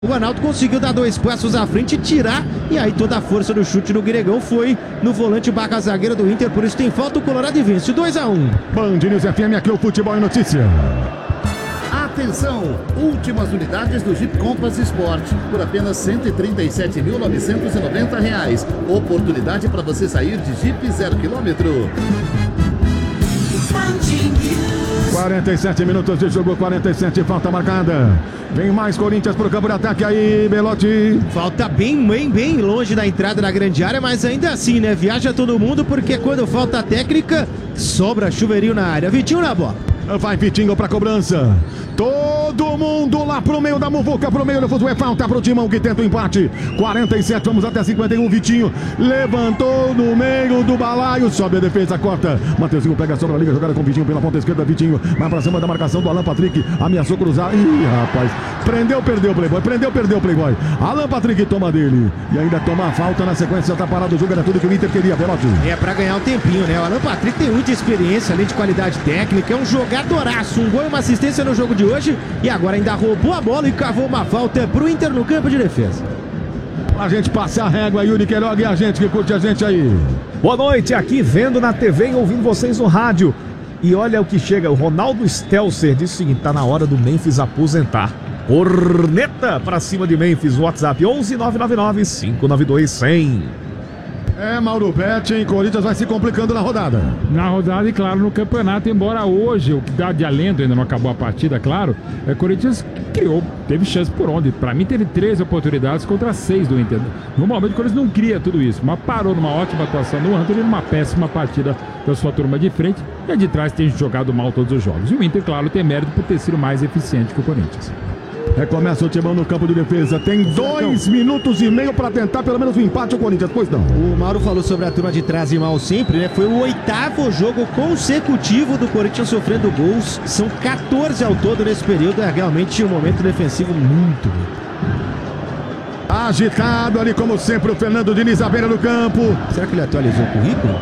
O Arnaldo conseguiu dar 2 passos à frente e tirar, e aí toda a força do chute no Gregão foi no volante barra zagueiro do Inter, por isso tem falta, o Colorado e vence 2-1. Band News FM, aqui o Futebol e Notícia. Atenção, últimas unidades do Jeep Compass Sport por apenas R$ 137.990. Oportunidade para você sair de Jeep 0 km. 47 minutos de jogo, 47, falta marcada. Vem mais Corinthians pro campo de ataque aí, Belotti. Falta bem longe da entrada da grande área, mas ainda assim, né? Viaja todo mundo, porque quando falta técnica, sobra chuveirinho na área. Vitinho na bola. Vai Vitinho pra cobrança. Todo mundo lá pro meio da muvuca, pro meio do futebol. É falta pro Timão que tenta o empate. 47, vamos até 51. Vitinho levantou no meio do balaio. Sobe a defesa, corta. Mateuzinho pega a sobra, liga, jogada com o Vitinho pela ponta esquerda. Vitinho vai pra cima da marcação do Alan Patrick. Ameaçou cruzar. Ih, rapaz. Prendeu, perdeu o Playboy. Perdeu o Playboy. Alan Patrick toma dele. E ainda toma a falta na sequência. Tá parado o jogo. Era tudo que o Inter queria, Pelote. É pra ganhar um tempinho, né? O Alan Patrick tem muita experiência, além de qualidade técnica. É um jogadoraço. Um gol e uma assistência no jogo de hoje. E agora ainda roubou a bola e cavou uma falta pro Inter no campo de defesa. A gente passa a régua, Yuri Queiroga, e a gente que curte a gente aí. Boa noite, aqui vendo na TV e ouvindo vocês no rádio. E olha o que chega, o Ronaldo Stelzer disse o seguinte: tá na hora do Memphis aposentar. Corneta pra cima de Memphis, WhatsApp 11-999-592-100. Mauro Betti, Corinthians vai se complicando na rodada. Na rodada e claro no campeonato, embora hoje o que dá de alento, ainda não acabou a partida, claro, Corinthians teve chance por onde? Pra mim teve 13 oportunidades contra 6 do Inter. Normalmente o Corinthians não cria tudo isso, mas parou numa ótima atuação do Antony, numa péssima partida da sua turma de frente, e a de trás tem jogado mal todos os jogos. E o Inter, claro, tem mérito por ter sido mais eficiente que o Corinthians. Recomeça o Timão no campo de defesa. Tem 2 minutos e meio para tentar pelo menos um empate o Corinthians, pois não. O Mauro falou sobre a turma de trás e mal sempre, né? Foi o 8º jogo consecutivo do Corinthians sofrendo gols. São 14 ao todo nesse período. É realmente um momento defensivo muito bom. Agitado ali como sempre o Fernando Diniz à beira do campo. Será que ele atualizou o currículo?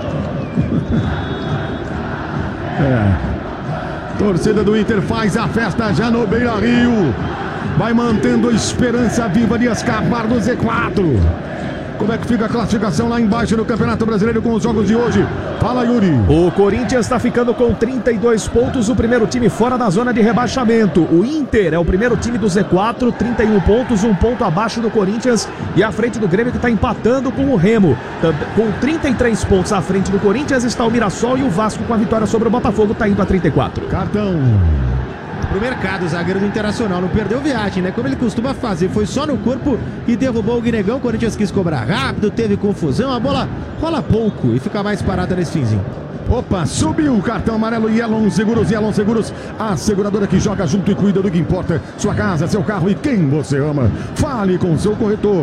Torcida do Inter faz a festa já no Beira-Rio. Vai mantendo a esperança viva de escapar do Z4. Como é que fica a classificação lá embaixo no Campeonato Brasileiro com os jogos de hoje? Fala, Yuri. O Corinthians está ficando com 32 pontos, o primeiro time fora da zona de rebaixamento. O Inter é o primeiro time do Z4, 31 pontos, 1 ponto abaixo do Corinthians e à frente do Grêmio que está empatando com o Remo. Com 33 pontos à frente do Corinthians está o Mirassol e o Vasco com a vitória sobre o Botafogo está indo a 34. Cartão. Pro mercado, o zagueiro do Internacional não perdeu viagem, né? Como ele costuma fazer, foi só no corpo e derrubou o Guinegão. O Corinthians quis cobrar rápido, teve confusão, a bola rola pouco e fica mais parada nesse finzinho. Opa, subiu o cartão amarelo. Yellow Seguros, a seguradora que joga junto e cuida do que importa. Sua casa, seu carro e quem você ama. Fale com seu corretor.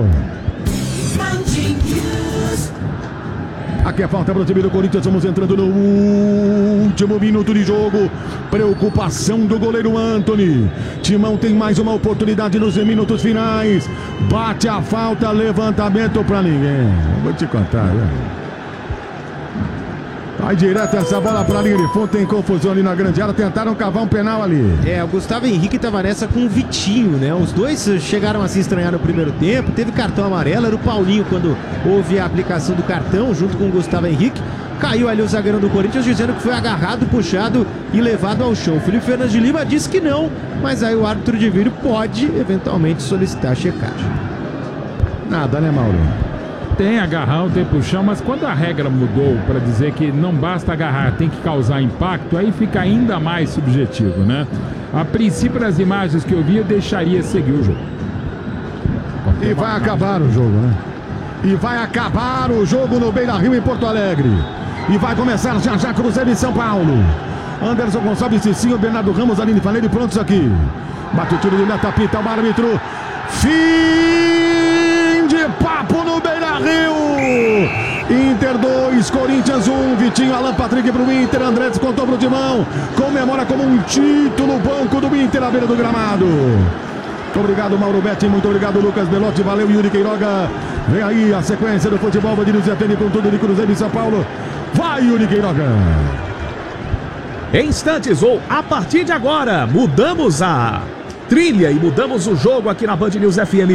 Aqui é falta para o time do Corinthians, vamos entrando no último minuto de jogo. Preocupação do goleiro Antony. Timão tem mais uma oportunidade nos minutos finais. Bate a falta, levantamento para ninguém. Vou te contar, né? Vai direto essa bola para a linha de fundo, tem confusão ali na grande área, tentaram cavar um penal ali. O Gustavo Henrique estava nessa com o Vitinho, né? Os dois chegaram a se estranhar no primeiro tempo, teve cartão amarelo, era o Paulinho quando houve a aplicação do cartão junto com o Gustavo Henrique. Caiu ali o zagueirão do Corinthians dizendo que foi agarrado, puxado e levado ao chão. Felipe Fernandes de Lima disse que não, mas aí o árbitro de vídeo pode eventualmente solicitar a checagem. Nada, né, Mauro? Tem agarrão, tem puxão, mas quando a regra mudou para dizer que não basta agarrar, tem que causar impacto, aí fica ainda mais subjetivo, né? A princípio, nas imagens que eu vi, eu deixaria seguir o jogo. E vai acabar o jogo, né? E vai acabar o jogo no Beira-Rio, em Porto Alegre. E vai começar já Cruzeiro em São Paulo. Anderson Gonçalves, Cicinho, Bernardo Ramos, Aline Faneiro prontos aqui. Bate o tiro de meta, pita o árbitro. Fim de papo no Beira-Rio. Inter 2, Corinthians 1. Vitinho, Alan Patrick pro Inter. André descontou pro Timão. Comemora como um título, banco do Inter à beira do gramado. Muito obrigado, Mauro Betti. Muito obrigado, Lucas Belotti. Valeu, Yuri Queiroga. Vem aí a sequência do futebol. Band News FM com tudo de Cruzeiro e São Paulo. Vai, Yuri Queiroga. Em instantes ou a partir de agora, mudamos a trilha e mudamos o jogo aqui na Band News FM.